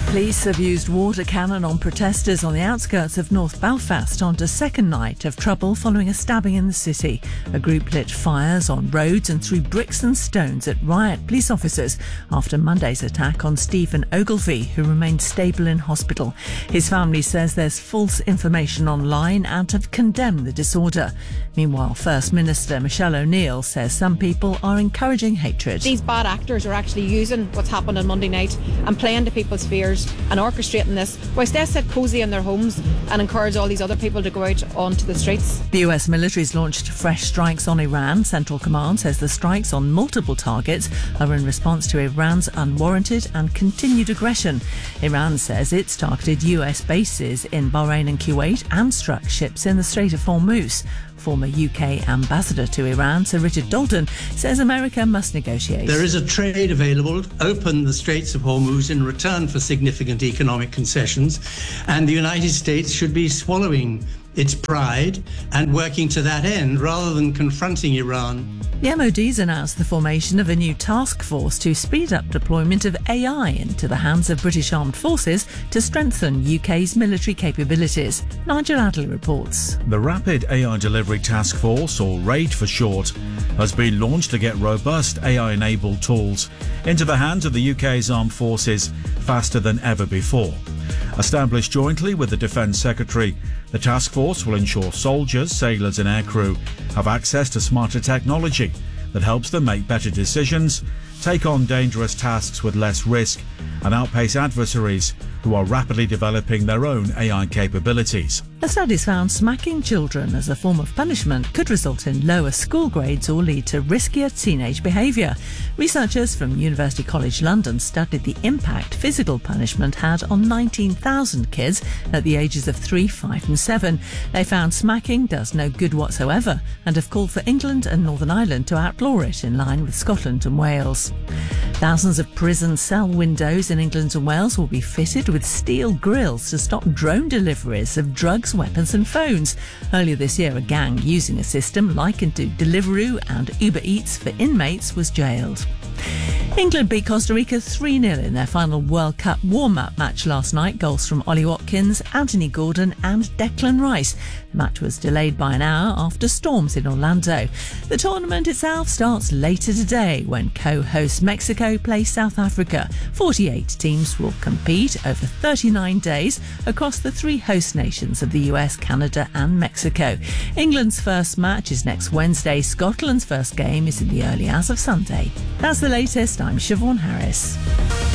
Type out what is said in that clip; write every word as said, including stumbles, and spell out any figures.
Police have used water cannon on protesters on the outskirts of North Belfast on a second night of trouble following a stabbing in the city. A group lit fires on roads and threw bricks and stones at riot police officers after Monday's attack on Stephen Ogilvie, who remained stable in hospital. His family says there's false information online and have condemned the disorder. Meanwhile, First Minister Michelle O'Neill says some people are encouraging hatred. These bad actors are actually using what's happened on Monday night and playing to people's fears and orchestrating this, whilst they sit cosy in their homes and encourage all these other people to go out onto the streets. The U S military's launched fresh strikes on Iran. Central Command says the strikes on multiple targets are in response to Iran's unwarranted and continued aggression. Iran says it's targeted U S bases in Bahrain and Kuwait and struck ships in the Strait of Hormuz. Former U K ambassador to Iran, Sir Richard Dalton, says America must negotiate. There is a trade available. Open the Straits of Hormuz in return for significant economic concessions, and the United States should be swallowing its pride and working to that end rather than confronting Iran. The M O D's announced the formation of a new task force to speed up deployment of A I into the hands of British armed forces to strengthen U K's military capabilities. Nigel Adley reports. The Rapid A I Delivery Task Force, or RAID for short, has been launched to get robust A I-enabled tools into the hands of the U K's armed forces faster than ever before. Established jointly with the Defence Secretary, the task force will ensure soldiers, sailors and aircrew have access to smarter technology that helps them make better decisions, take on dangerous tasks with less risk and outpace adversaries who are rapidly developing their own A I capabilities. A study's found smacking children as a form of punishment could result in lower school grades or lead to riskier teenage behaviour. Researchers from University College London studied the impact physical punishment had on nineteen thousand kids at the ages of three, five and seven. They found smacking does no good whatsoever and have called for England and Northern Ireland to outlaw it in line with Scotland and Wales. Thousands of prison cell windows in England and Wales will be fitted with steel grills to stop drone deliveries of drugs, weapons and phones. Earlier this year, a gang using a system likened to Deliveroo and Uber Eats for inmates was jailed. England beat Costa Rica three nil in their final World Cup warm-up match last night. Goals from Ollie Watkins, Anthony Gordon and Declan Rice. The match was delayed by an hour after storms in Orlando. The tournament itself starts later today when co-host Mexico play South Africa. forty-eight teams will compete over thirty-nine days across the three host nations of the U S, Canada and Mexico. England's first match is next Wednesday. Scotland's first game is in the early hours of Sunday. That's the latest. I'm Siobhan Harris.